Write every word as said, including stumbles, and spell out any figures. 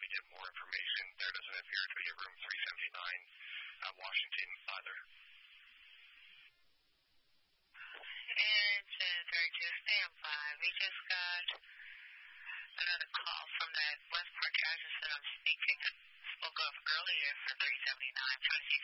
to get more information. There doesn't appear to be a room three seventy-nine at Washington either. Engine thirty-two, stand by. We just got another call from that Westport address that I'm speaking spoke of earlier for three seventy-nine. Trying to see